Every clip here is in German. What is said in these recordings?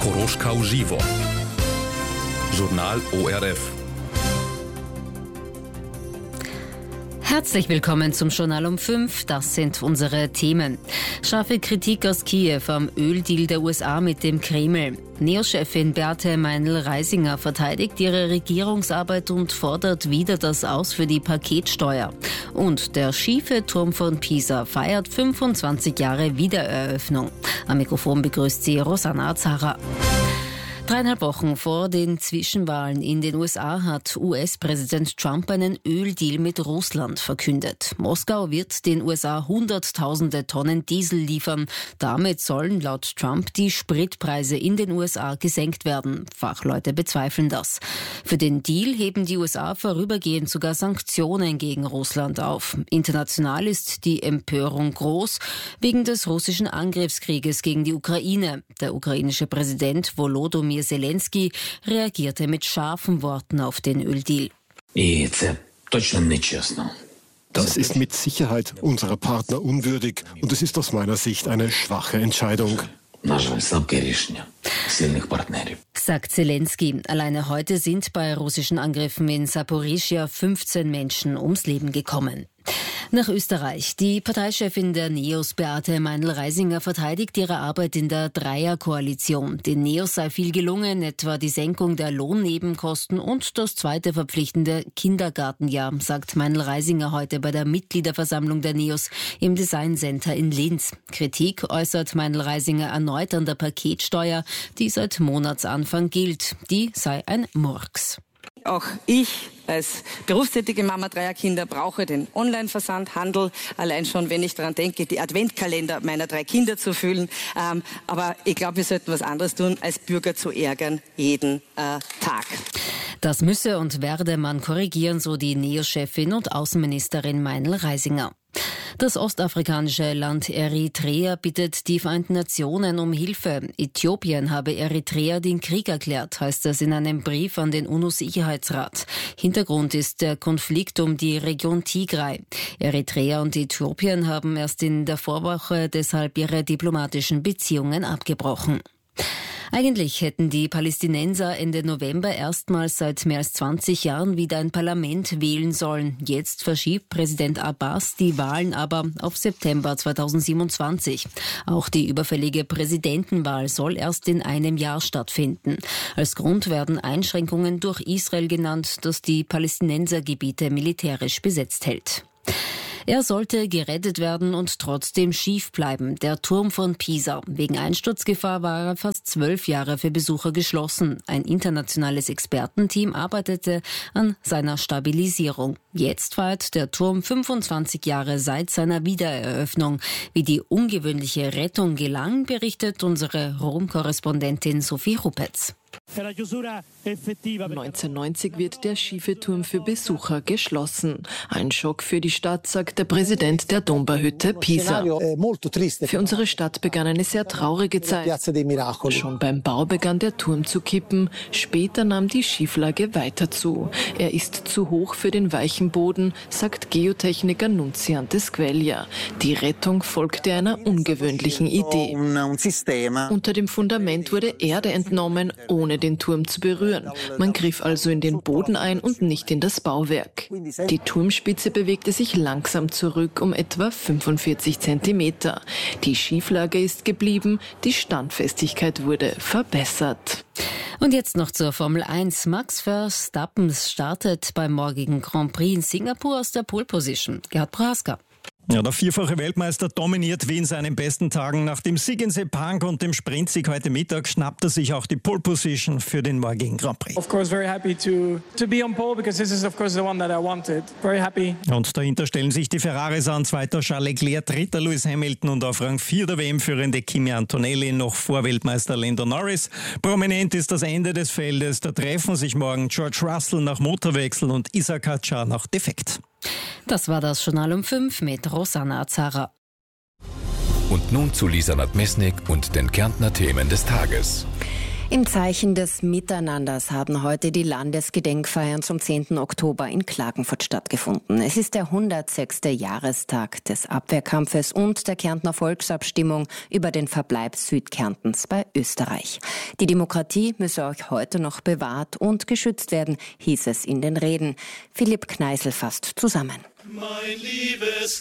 Horoškau živo. Journal ORF. Herzlich willkommen zum Journal um 5. Das sind unsere Themen. Scharfe Kritik aus Kiew am Öldeal der USA mit dem Kreml. Neo-Chefin Beate Meinl-Reisinger verteidigt ihre Regierungsarbeit und fordert wieder das Aus für die Paketsteuer. Und der schiefe Turm von Pisa feiert 25 Jahre Wiedereröffnung. Am Mikrofon begrüßt sie Rosanna Azara. 3,5 Wochen vor den Zwischenwahlen in den USA hat US-Präsident Trump einen Öldeal mit Russland verkündet. Moskau wird den USA Hunderttausende Tonnen Diesel liefern. Damit sollen laut Trump die Spritpreise in den USA gesenkt werden. Fachleute bezweifeln das. Für den Deal heben die USA vorübergehend sogar Sanktionen gegen Russland auf. International ist die Empörung groß wegen des russischen Angriffskrieges gegen die Ukraine. Der ukrainische Präsident Volodymyr Zelensky reagierte mit scharfen Worten auf den Öldeal. Das ist mit Sicherheit unserer Partner unwürdig und es ist aus meiner Sicht eine schwache Entscheidung. Sagt Zelensky. Alleine heute sind bei russischen Angriffen in Saporischschja 15 Menschen ums Leben gekommen. Nach Österreich. Die Parteichefin der NEOS, Beate Meinl-Reisinger, verteidigt ihre Arbeit in der Dreierkoalition. Den NEOS sei viel gelungen, etwa die Senkung der Lohnnebenkosten und das zweite verpflichtende Kindergartenjahr, sagt Meinl-Reisinger heute bei der Mitgliederversammlung der NEOS im Design Center in Linz. Kritik äußert Meinl-Reisinger erneut an der Paketsteuer, die seit Monatsanfang gilt. Die sei ein Murks. Auch ich als berufstätige Mama dreier Kinder brauche den Online-Versandhandel. Allein schon, wenn ich daran denke, die Adventkalender meiner 3 Kinder zu füllen. Aber ich glaube, wir sollten was anderes tun, als Bürger zu ärgern jeden Tag. Das müsse und werde man korrigieren, so die NEOS-Chefin und Außenministerin Meinl-Reisinger. Das ostafrikanische Land Eritrea bittet die Vereinten Nationen um Hilfe. Äthiopien habe Eritrea den Krieg erklärt, heißt es in einem Brief an den UNO-Sicherheitsrat. Hintergrund ist der Konflikt um die Region Tigray. Eritrea und Äthiopien haben erst in der Vorwoche deshalb ihre diplomatischen Beziehungen abgebrochen. Eigentlich hätten die Palästinenser Ende November erstmals seit mehr als 20 Jahren wieder ein Parlament wählen sollen. Jetzt verschiebt Präsident Abbas die Wahlen aber auf September 2027. Auch die überfällige Präsidentenwahl soll erst in einem Jahr stattfinden. Als Grund werden Einschränkungen durch Israel genannt, das die Palästinensergebiete militärisch besetzt hält. Er sollte gerettet werden und trotzdem schief bleiben. Der Turm von Pisa. Wegen Einsturzgefahr war er fast 12 Jahre für Besucher geschlossen. Ein internationales Expertenteam arbeitete an seiner Stabilisierung. Jetzt feiert der Turm 25 Jahre seit seiner Wiedereröffnung. Wie die ungewöhnliche Rettung gelang, berichtet unsere Rom-Korrespondentin Sophie Ruppetz. 1990 wird der schiefe Turm für Besucher geschlossen. Ein Schock für die Stadt, sagt der Präsident der Dombauhütte Pisa. Für unsere Stadt begann eine sehr traurige Zeit. Schon beim Bau begann der Turm zu kippen. Später nahm die Schieflage weiter zu. Er ist zu hoch für den weichen Boden, sagt Geotechniker Nunziante Squeglia. Die Rettung folgte einer ungewöhnlichen Idee. Unter dem Fundament wurde Erde entnommen, ohne den Turm zu berühren. Man griff also in den Boden ein und nicht in das Bauwerk. Die Turmspitze bewegte sich langsam zurück um etwa 45 Zentimeter. Die Schieflage ist geblieben, die Standfestigkeit wurde verbessert. Und jetzt noch zur Formel 1. Max Verstappen startet beim morgigen Grand Prix in Singapur aus der Pole Position. Gerhard Prohaska. Ja, der vierfache Weltmeister dominiert wie in seinen besten Tagen. Nach dem Sieg in Sepang und dem Sprintsieg heute Mittag schnappt er sich auch die Pole Position für den morgigen Grand Prix. Of course very happy to be on pole because this is of course the one that I wanted. Very happy. Und dahinter stellen sich die Ferraris an. Zweiter Charles Leclerc, dritter Lewis Hamilton und auf Rang 4 der WM-führende Kimi Antonelli, noch vor Weltmeister Lando Norris. Prominent ist das Ende des Feldes. Da treffen sich morgen George Russell nach Motorwechsel und Isaac Hadjar nach Defekt. Das war das Journal um 5 mit Rosanna Azara. Und nun zu Lisa Nadmesnik und den Kärntner Themen des Tages. Im Zeichen des Miteinanders haben heute die Landesgedenkfeiern zum 10. Oktober in Klagenfurt stattgefunden. Es ist der 106. Jahrestag des Abwehrkampfes und der Kärntner Volksabstimmung über den Verbleib Südkärntens bei Österreich. Die Demokratie müsse auch heute noch bewahrt und geschützt werden, hieß es in den Reden. Philipp Kneißl fasst zusammen. Mein liebes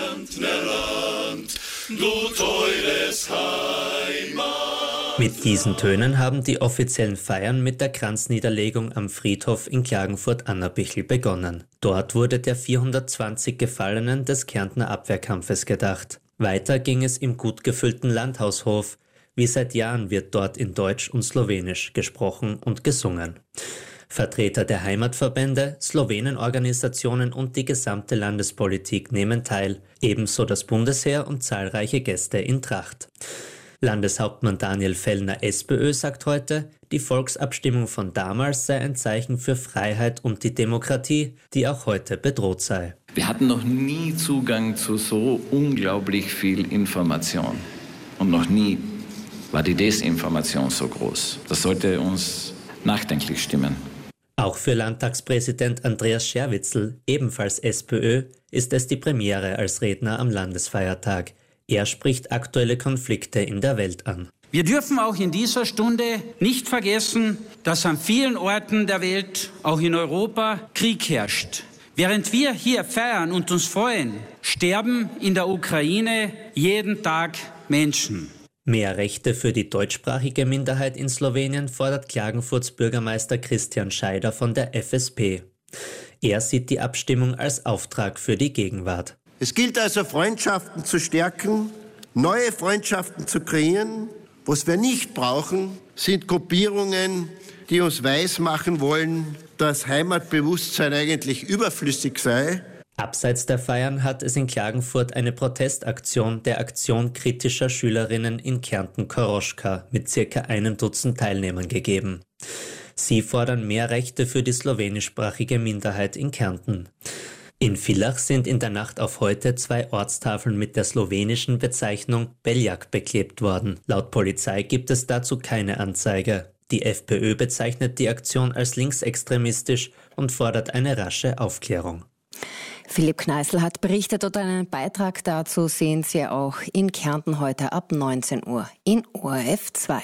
Kärntnerland, du teures Heimat. Mit diesen Tönen haben die offiziellen Feiern mit der Kranzniederlegung am Friedhof in Klagenfurt-Annabichel begonnen. Dort wurde der 420 Gefallenen des Kärntner Abwehrkampfes gedacht. Weiter ging es im gut gefüllten Landhaushof. Wie seit Jahren wird dort in Deutsch und Slowenisch gesprochen und gesungen. Vertreter der Heimatverbände, Slowenenorganisationen und die gesamte Landespolitik nehmen teil, ebenso das Bundesheer und zahlreiche Gäste in Tracht. Landeshauptmann Daniel Fellner, SPÖ, sagt heute, die Volksabstimmung von damals sei ein Zeichen für Freiheit und die Demokratie, die auch heute bedroht sei. Wir hatten noch nie Zugang zu so unglaublich viel Information. Und noch nie war die Desinformation so groß. Das sollte uns nachdenklich stimmen. Auch für Landtagspräsident Andreas Scherwitzl, ebenfalls SPÖ, ist es die Premiere als Redner am Landesfeiertag. Er spricht aktuelle Konflikte in der Welt an. Wir dürfen auch in dieser Stunde nicht vergessen, dass an vielen Orten der Welt, auch in Europa, Krieg herrscht. Während wir hier feiern und uns freuen, sterben in der Ukraine jeden Tag Menschen. Mehr Rechte für die deutschsprachige Minderheit in Slowenien fordert Klagenfurts Bürgermeister Christian Scheider von der FSP. Er sieht die Abstimmung als Auftrag für die Gegenwart. Es gilt also, Freundschaften zu stärken, neue Freundschaften zu kreieren. Was wir nicht brauchen, sind Gruppierungen, die uns weismachen wollen, dass Heimatbewusstsein eigentlich überflüssig sei. Abseits der Feiern hat es in Klagenfurt eine Protestaktion der Aktion kritischer Schülerinnen in Kärnten-Koroschka mit ca. 1 Dutzend Teilnehmern gegeben. Sie fordern mehr Rechte für die slowenischsprachige Minderheit in Kärnten. In Villach sind in der Nacht auf heute 2 Ortstafeln mit der slowenischen Bezeichnung Beljak beklebt worden. Laut Polizei gibt es dazu keine Anzeige. Die FPÖ bezeichnet die Aktion als linksextremistisch und fordert eine rasche Aufklärung. Philipp Kneißl hat berichtet und einen Beitrag dazu sehen Sie auch in Kärnten heute ab 19 Uhr in ORF 2.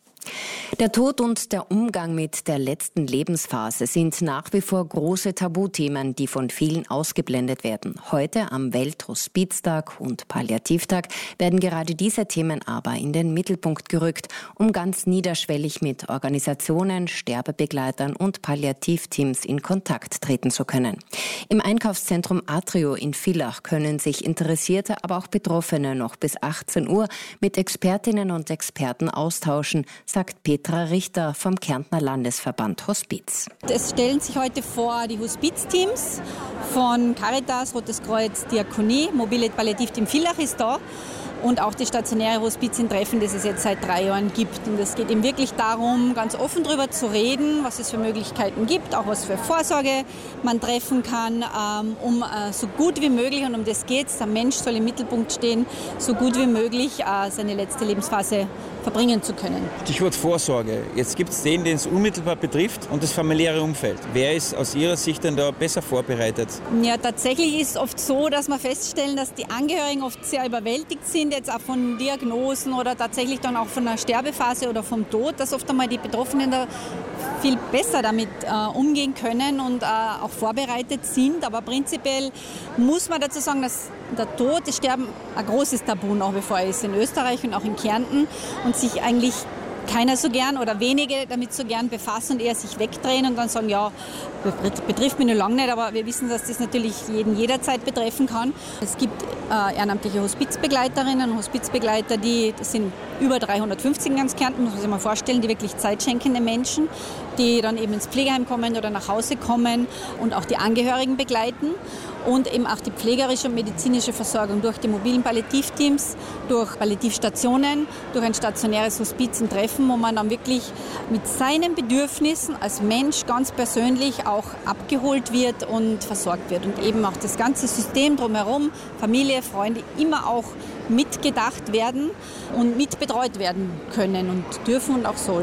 Der Tod und der Umgang mit der letzten Lebensphase sind nach wie vor große Tabuthemen, die von vielen ausgeblendet werden. Heute am Welthospiztag und Palliativtag werden gerade diese Themen aber in den Mittelpunkt gerückt, um ganz niederschwellig mit Organisationen, Sterbebegleitern und Palliativteams in Kontakt treten zu können. Im Einkaufszentrum Atrio in Villach können sich Interessierte, aber auch Betroffene noch bis 18 Uhr mit Expertinnen und Experten austauschen, sagt Petra Richter vom Kärntner Landesverband Hospiz. Es stellen sich heute vor die Hospizteams von Caritas, Rotes Kreuz, Diakonie, Mobile Palliativteam Villach ist da und auch das stationäre Hospiz in Treffen, das es jetzt seit 3 Jahren gibt. Und es geht eben wirklich darum, ganz offen darüber zu reden, was es für Möglichkeiten gibt, auch was für Vorsorge man treffen kann, um so gut wie möglich, und um das geht es, der Mensch soll im Mittelpunkt stehen, so gut wie möglich seine letzte Lebensphase verbringen zu können. Stichwort Vorsorge. Jetzt gibt es den es unmittelbar betrifft und das familiäre Umfeld. Wer ist aus Ihrer Sicht denn da besser vorbereitet? Ja, tatsächlich ist es oft so, dass wir feststellen, dass die Angehörigen oft sehr überwältigt sind, jetzt auch von Diagnosen oder tatsächlich dann auch von einer Sterbephase oder vom Tod, dass oft einmal die Betroffenen da viel besser damit umgehen können und auch vorbereitet sind. Aber prinzipiell muss man dazu sagen, dass der Tod, das Sterben ein großes Tabu nach wie vor ist in Österreich und auch in Kärnten und sich eigentlich keiner so gern oder wenige damit so gern befassen und eher sich wegdrehen und dann sagen, ja, betrifft mich nur lange nicht, aber wir wissen, dass das natürlich jeden jederzeit betreffen kann. Es gibt ehrenamtliche Hospizbegleiterinnen und Hospizbegleiter, das sind über 350 in ganz Kärnten, muss man sich mal vorstellen, die wirklich zeitschenkende Menschen, die dann eben ins Pflegeheim kommen oder nach Hause kommen und auch die Angehörigen begleiten. Und eben auch die pflegerische und medizinische Versorgung durch die mobilen Palliativteams, durch Palliativstationen, durch ein stationäres Hospiz in Treffen, wo man dann wirklich mit seinen Bedürfnissen als Mensch ganz persönlich auch abgeholt wird und versorgt wird. Und eben auch das ganze System drumherum, Familie, Freunde, immer auch mitgedacht werden und mitbetreut werden können und dürfen und auch sollen.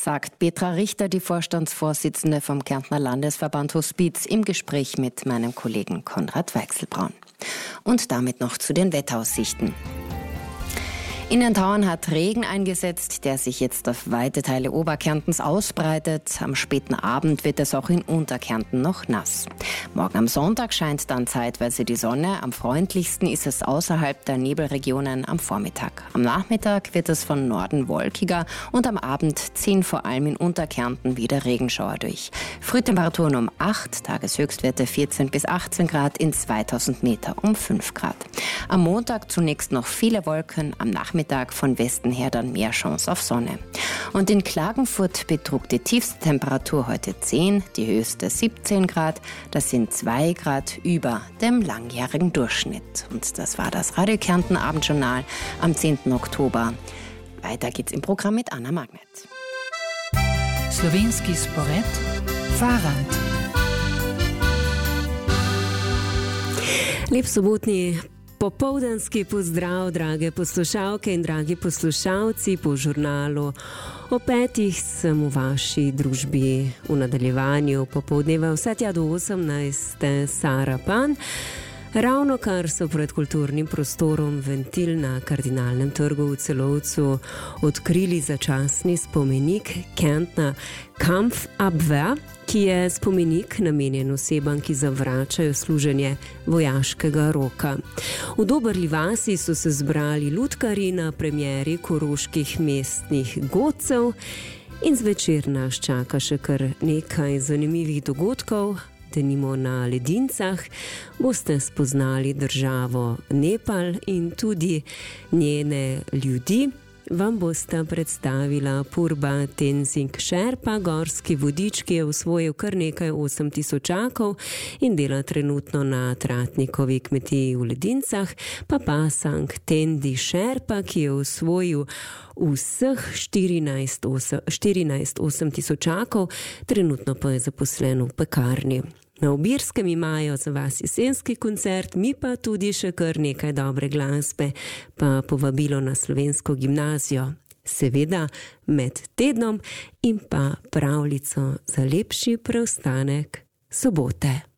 sagt Petra Richter, die Vorstandsvorsitzende vom Kärntner Landesverband Hospiz, im Gespräch mit meinem Kollegen Konrad Weichselbraun. Und damit noch zu den Wetteraussichten. In den Tauern hat Regen eingesetzt, der sich jetzt auf weite Teile Oberkärntens ausbreitet. Am späten Abend wird es auch in Unterkärnten noch nass. Morgen am Sonntag scheint dann zeitweise die Sonne. Am freundlichsten ist es außerhalb der Nebelregionen am Vormittag. Am Nachmittag wird es von Norden wolkiger und am Abend ziehen vor allem in Unterkärnten wieder Regenschauer durch. Frühtemperaturen um 8, Tageshöchstwerte 14 bis 18 Grad, in 2000 Meter um 5 Grad. Am Montag zunächst noch viele Wolken, am Nachmittag von Westen her dann mehr Chance auf Sonne. Und in Klagenfurt betrug die tiefste Temperatur heute 10, die höchste 17 Grad. Das sind 2 Grad über dem langjährigen Durchschnitt. Und das war das Radio Kärnten Abendjournal am 10. Oktober. Weiter geht's im Programm mit Anna Magnet. Slovenski spored, Fahrrad. Lep sobotni popoldanski pozdrav, drage poslušalke in dragi poslušalci po žurnalu. O 5 sem v vaši družbi v nadaljevanju popoldneva vse tja do 18. Sara Pan. Ravno kar so pred kulturnim prostorom Ventil na Kardinalnem trgu v Celovcu odkrili začasni spomenik Kärntner Kampfabwehr, ki je spomenik namenjen osebam, ki zavračajo služenje vojaškega roka. V Doberli vasi so se zbrali lutkarji na premieri koroških mestnih godcev in zvečer nas čaka še kar nekaj zanimivih dogodkov. Denimo na Ledincah boste spoznali državo Nepal in tudi njene ljudi. Vam bosta predstavila Purba Tenzing Sherpa, gorski vodič, ki je osvojil kar nekaj 8000 in dela trenutno na Tratnikovi kmetiji v Ledincah, pa Pasang Tendi Sherpa, ki je osvojil vseh 14 8000, trenutno pa je zaposlen v pekarni. Na Obirskem imajo za vas jesenski koncert, mi pa tudi še kar nekaj dobre glasbe, pa povabilo na slovensko gimnazijo. Seveda med tednom in pa pravljico za lepši preostanek sobote.